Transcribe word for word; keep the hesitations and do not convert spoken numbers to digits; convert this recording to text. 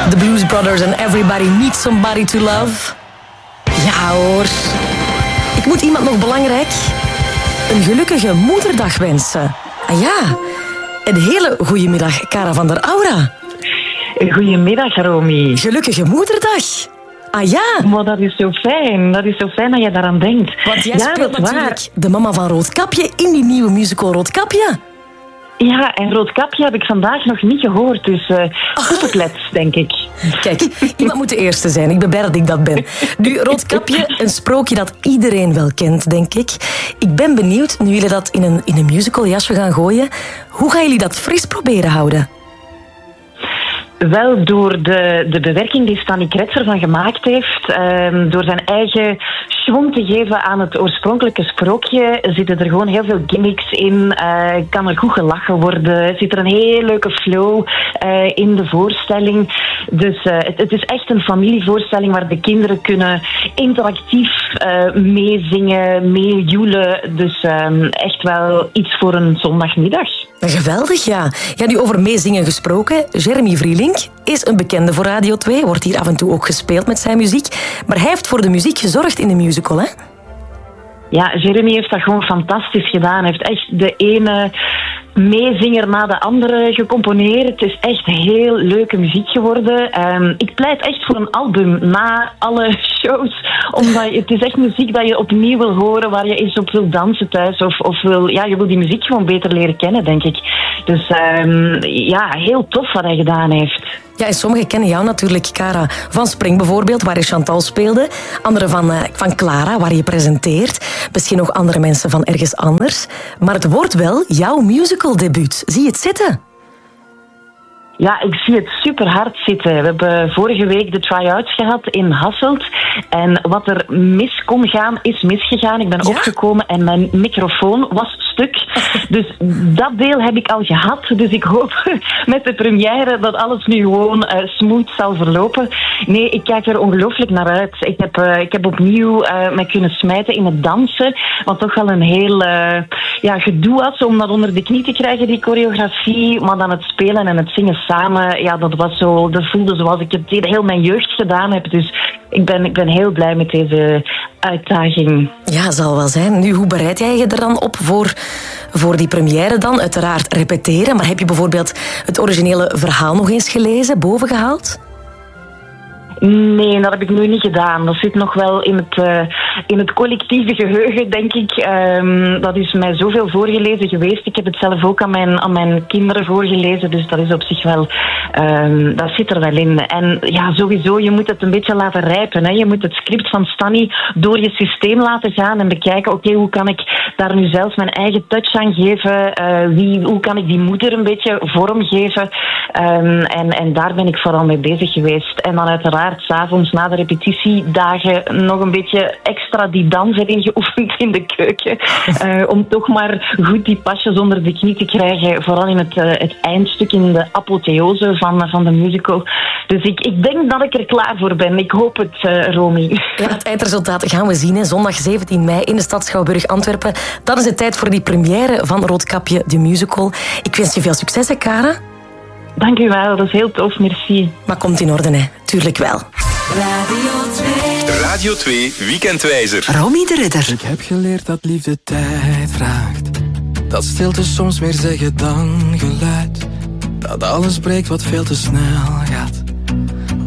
The Blues Brothers and Everybody Needs Somebody to Love. Ja hoor. Ik moet iemand nog belangrijk een gelukkige moederdag wensen. Ah ja, een hele goede middag, Cara van der Aura. Goedemiddag, Romy. Gelukkige moederdag. Ah ja. Maar dat is zo fijn. Dat is zo fijn dat je daaraan denkt. Want jij ja, speelt natuurlijk waar. de mama van Roodkapje in die nieuwe musical Roodkapje. Ja, en Roodkapje heb ik vandaag nog niet gehoord. Dus uh, poepenklets, denk ik. Kijk, iemand moet de eerste zijn. Ik ben blij dat ik dat ben. Nu, Roodkapje, een sprookje dat iedereen wel kent, denk ik. Ik ben benieuwd, nu jullie dat in een, in een musical jasje gaan gooien, hoe gaan jullie dat fris proberen houden? Wel door de, de bewerking die Stanny Kretz ervan gemaakt heeft. Uh, door zijn eigen schwung te geven aan het oorspronkelijke sprookje, zitten er gewoon heel veel gimmicks in. Uh, kan er goed gelachen worden. Zit er een heel leuke flow uh, in de voorstelling. Dus uh, het, het is echt een familievoorstelling waar de kinderen kunnen interactief uh, meezingen, meejoelen. Dus uh, echt wel iets voor een zondagmiddag. Geweldig, ja. Ja, nu over meezingen gesproken. Jeremy Vrielink is een bekende voor Radio twee. Wordt hier af en toe ook gespeeld met zijn muziek. Maar hij heeft voor de muziek gezorgd in de musical, hè? Ja, Jeremy heeft dat gewoon fantastisch gedaan. Hij heeft echt de ene meezinger na de andere gecomponeerd. Het is echt heel leuke muziek geworden. Um, ik pleit echt voor een album na alle shows. Omdat het is echt muziek dat je opnieuw wil horen, waar je eens op wil dansen thuis. Of, of wil, ja, je wil die muziek gewoon beter leren kennen, denk ik. Dus um, ja, heel tof wat hij gedaan heeft. Ja, en sommigen kennen jou natuurlijk, Cara, van Spring bijvoorbeeld, waar je Chantal speelde. Anderen van, uh, van Clara, waar je presenteert. Misschien nog andere mensen van ergens anders. Maar het wordt wel jouw musicaldebuut. Zie je het zitten? Ja, ik zie het super hard zitten. We hebben vorige week de try-outs gehad in Hasselt. En wat er mis kon gaan, is misgegaan. Ik ben Ja? opgekomen en mijn microfoon was stuk. Dus dat deel heb ik al gehad. Dus ik hoop met de première dat alles nu gewoon uh, smooth zal verlopen. Nee, ik kijk er ongelooflijk naar uit. Ik heb, uh, ik heb opnieuw uh, me kunnen smijten in het dansen. Wat toch wel een heel uh, ja, gedoe was om dat onder de knie te krijgen, die choreografie. Maar dan het spelen en het zingen samen, ja, dat was zo, dat voelde zoals ik het heel mijn jeugd gedaan heb. Dus ik ben, ik ben heel blij met deze uitdaging. Ja, zal wel zijn. Nu, hoe bereid jij je er dan op voor, voor die première dan? Uiteraard repeteren, maar heb je bijvoorbeeld het originele verhaal nog eens gelezen, bovengehaald? Nee, dat heb ik nu niet gedaan. Dat zit nog wel in het, uh, in het collectieve geheugen, denk ik. Um, dat is mij zoveel voorgelezen geweest. Ik heb het zelf ook aan mijn, aan mijn kinderen voorgelezen. Dus dat is op zich wel... Um, dat zit er wel in. En ja, sowieso, je moet het een beetje laten rijpen. Hè. Je moet het script van Stanny door je systeem laten gaan en bekijken, oké, okay, hoe kan ik daar nu zelf mijn eigen touch aan geven? Uh, wie, hoe kan ik die moeder een beetje vormgeven? Um, en, en daar ben ik vooral mee bezig geweest. En dan uiteraard 's avonds na de repetitiedagen nog een beetje extra die dans erin geoefend in de keuken. Uh, om toch maar goed die pasjes onder de knie te krijgen. Vooral in het, uh, het eindstuk, in de apotheose van, van de musical. Dus ik, ik denk dat ik er klaar voor ben. Ik hoop het, uh, Romy. Ja, het eindresultaat gaan we zien. Hè. Zondag zeventien mei in de stad Schouwburg Antwerpen. Dan is het tijd voor die première van Roodkapje, de musical. Ik wens je veel succes, hè, Cara? Dank u wel, dat is heel tof, merci. Maar komt in orde, hè? Tuurlijk wel. Radio twee. Radio twee Weekendwijzer. Romy de Ridder. Ik heb geleerd dat liefde tijd vraagt. Dat stilte soms meer zeggen dan geluid. Dat alles breekt wat veel te snel gaat.